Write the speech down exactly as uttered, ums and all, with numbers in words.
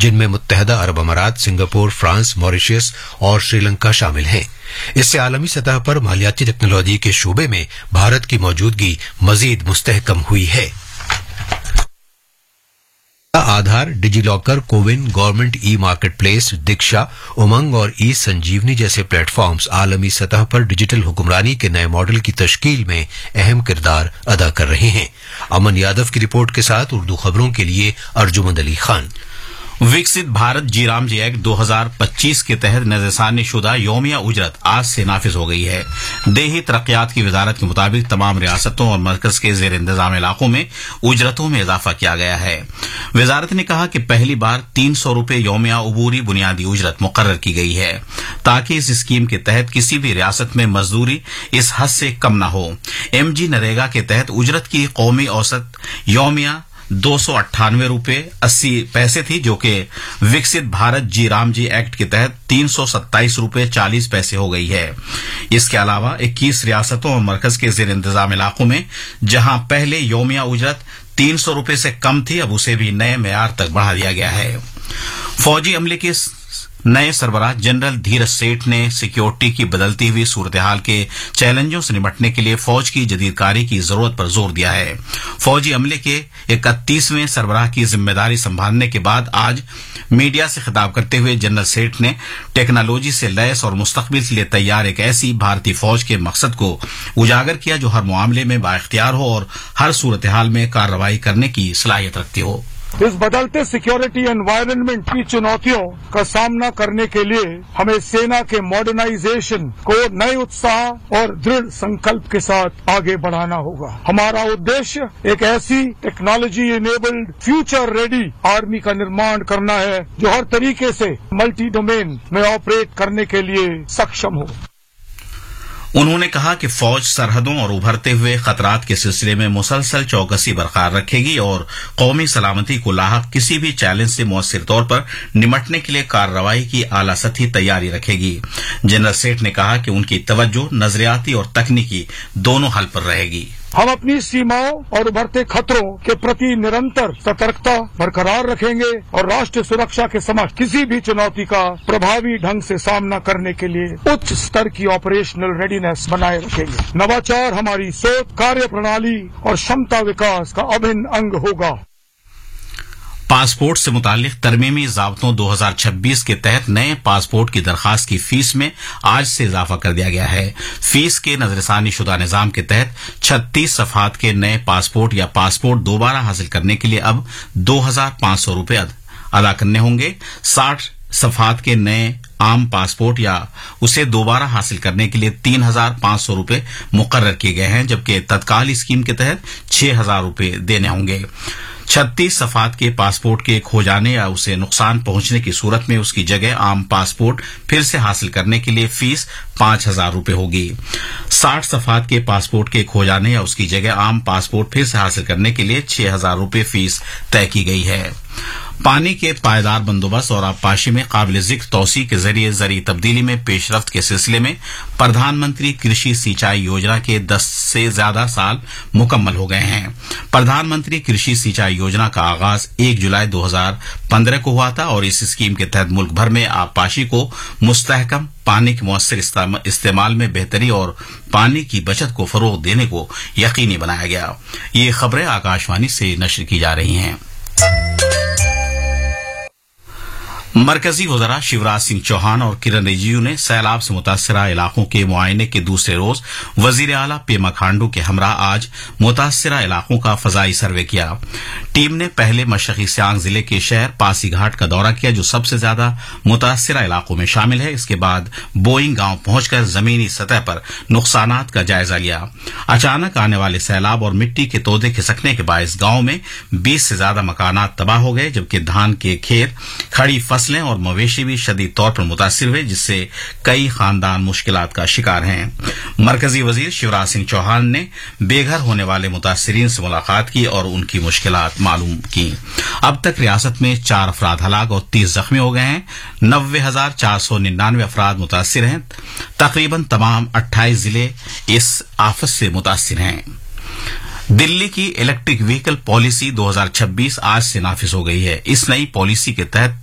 जिनमें मुत्तहदा अरब अमारात, Singapore, France, Mauritius और श्रीलंका शामिल हैं। इससे आलमी सतह पर मालियाती टेक्नोलॉजी के शोबे में भारत की मौजूदगी मजीद मुस्तहकम हुई है। आधार, digi locker, CoWIN, government e market place, दीक्षा, उमंग और ई संजीवनी जैसे प्लेटफॉर्म्स आलमी सतह पर डिजिटल हुक्मरानी के नए मॉडल की तश्कील में अहम किरदार अदा कर रहे हैं। अमन यादव की रिपोर्ट के साथ उर्दू खबरों के लिए अर्जुमंद अली खान। विकसित भारत जी राम जी एक्ट दो हज़ार पच्चीस के तहत नजरसानी शुदा यौमिया उजरत आज से नाफिज हो गई है। देही तरक्यात की वजारत के मुताबिक तमाम रियासतों और मरकज के जेर इंतजाम इलाकों में उजरतों में इजाफा किया गया है। वजारत ने कहा कि पहली बार तीन सौ रूपये यौमिया उबूरी बुनियादी उजरत मुकर्रर की गई है ताकि इस स्कीम के तहत किसी भी रियासत में मजदूरी इस हद से कम न हो। एम जी नरेगा के तहत उजरत की कौमी औसत यौमिया दो सौ अट्ठानवे रूपये अस्सी पैसे थी, जो कि विकसित भारत जी राम जी एक्ट के तहत तीन सौ सत्ताईस रूपये चालीस पैसे हो गई है। इसके अलावा इक्कीस रियासतों और मरकज के जेर इंतजाम इलाकों में जहां पहले यौमिया उजरत तीन सौ रूपये से कम थी, अब उसे भी नए मेयार तक बढ़ा दिया गया है। फौजी अमले के नए सरबराह जनरल धीरज सेठ ने सिक्योरिटी की बदलती हुई सूरत हाल के चैलेंजों से निपटने के लिए फौज की जदीदकारी की जरूरत पर जोर दिया है। फौजी अमले के इकतीसवें सरबराह की जिम्मेदारी संभालने के बाद आज मीडिया से खिताब करते हुए जनरल सेठ ने टेक्नोलॉजी से लैस और मुस्तकबिल के लिए तैयार एक ऐसी भारतीय फौज के मकसद को उजागर किया जो हर मामले में बाइख्तियार हो और हर सूरत हाल में कार्रवाई करने की सलाहियत रखती हो। इस बदलते सिक्योरिटी एनवायरनमेंट की चुनौतियों का सामना करने के लिए हमें सेना के मॉडर्नाइजेशन को नए उत्साह और दृढ़ संकल्प के साथ आगे बढ़ाना होगा। हमारा उद्देश्य एक ऐसी technology enabled future ready army का निर्माण करना है जो हर तरीके से मल्टी डोमेन में ऑपरेट करने के लिए सक्षम हो। उन्होंने कहा कि फौज सरहदों और उभरते हुए खतरात के सिलसिले में मुसलसल चौकसी बरकरार रखेगी और कौमी सलामती को लाहक किसी भी चैलेंज से मौसर तौर पर निपटने के लिए कार्रवाई की आला सतही तैयारी रखेगी। जनरल सेठ ने कहा कि उनकी तवज्जो नजरियाती और तकनीकी दोनों हल पर रहेगी। हम अपनी सीमाओं और उभरते खतरों के प्रति निरंतर सतर्कता बरकरार रखेंगे और राष्ट्र सुरक्षा के समक्ष किसी भी चुनौती का प्रभावी ढंग से सामना करने के लिए उच्च स्तर की ऑपरेशनल रेडीनेस बनाए रखेंगे। नवाचार हमारी सोच, कार्य प्रणाली और क्षमता विकास का अभिन्न अंग होगा। पासपोर्ट से मुतालिक तरमीमी ज़ाब्तों दो हज़ार छब्बीस के तहत नए पासपोर्ट की दरखास्त की फीस में आज से इजाफा कर दिया गया है। फीस के नजरसानी शुदा निजाम के तहत छत्तीस सफात के नए पासपोर्ट या पासपोर्ट दोबारा हासिल करने के लिए अब दो हजार पांच सौ रूपये अदा करने होंगे। साठ सफात के नए आम पासपोर्ट या उसे दोबारा हासिल करने के लिए तीन हजार पांच सौ रूपये मुकर्रर किए गए हैं, जबकि तत्काल स्कीम के तहत छह हजार रूपये देने होंगे। छत्तीस सफात के पासपोर्ट के खो जाने या उसे नुकसान पहुंचने की सूरत में उसकी जगह आम पासपोर्ट फिर से हासिल करने के लिए फीस पांच हजार रूपये होगी। साठ सफात के पासपोर्ट के खो जाने या उसकी जगह आम पासपोर्ट फिर से हासिल करने के लिए छह हजार रूपये फीस तय की गई है। पानी के पायदार बंदोबस्त और आबपाशी में काबिल जिक्र तौसी के जरिए जरी तब्दीली में पेशरफ्त के सिलसिले में प्रधानमंत्री कृषि सिंचाई योजना के दस से ज्यादा साल मुकम्मल हो गए हैं। प्रधानमंत्री कृषि सिंचाई योजना का आगाज एक जुलाई दो हज़ार पंद्रह को हुआ था और इस स्कीम के तहत मुल्क भर में आबपाशी को मुस्तहकम, पानी के मौसर इस्तेमाल में बेहतरी और पानी की बचत को फरोग देने को यकीनी बनाया गया। ये खबरें आकाशवाणी से नश्र की जा रही हैं। मरकजी वज़रा शिवराज सिंह चौहान और किरण रिजिजू ने सैलाब से मुतासरा इलाकों के मुआयने के दूसरे रोज वजीर आला पेमा खांडू के हमरा आज मुतासरा इलाकों का फजाई सर्वे किया। टीम ने पहले मशरकी सियांग जिले के शहर पासीघाट का दौरा किया जो सबसे ज्यादा मुतासरा इलाकों में शामिल है। इसके बाद बोइंग गांव पहुंचकर जमीनी सतह पर नुकसानात का जायजा लिया। अचानक आने वाले सैलाब और मिट्टी के तोदे खिसकने के बायस गांव में बीस से ज्यादा मकानात तबाह हो गए, जबकि धान के खेत, खड़ी फसलें और मवेशी भी शदीद तौर पर मुतासिर हुए, जिससे कई खानदान मुश्किलात का शिकार हैं। मरकजी वजीर शिवराज सिंह चौहान ने बेघर होने वाले मुतासिरीन से मुलाकात की और उनकी मुश्किलात मालूम की। अब तक रियासत में चार अफराद हलाक और तीस जख्मी हो गए हैं। नब्बे हजार चार सौ निन्यानवे अफराद मुतासिर हैं। तकरीबन तमाम अट्ठाईस जिले इस आफत से मुतासिर हैं। दिल्ली की इलेक्ट्रिक व्हीकल पॉलिसी दो हज़ार छब्बीस आज से नाफिज हो गई है। इस नई पॉलिसी के तहत